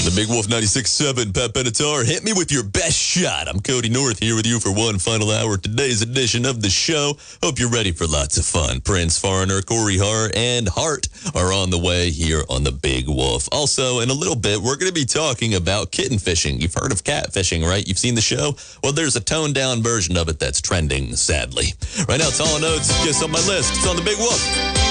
The Big Wolf 96.7, Pat Benatar. Hit me with your best shot. I'm Cody North here with you for one final hour. Today's edition of the show. Hope you're ready for lots of fun. Prince, Foreigner, Corey Hart, and Hart are on the way here on the Big Wolf. Also, in a little bit, we're going to be talking about kitten fishing. You've heard of cat fishing, right? You've seen the show? Well, there's a toned-down version of it that's trending, sadly. Right now, it's Hall & Oates. Guess on my list. It's on the Big Wolf.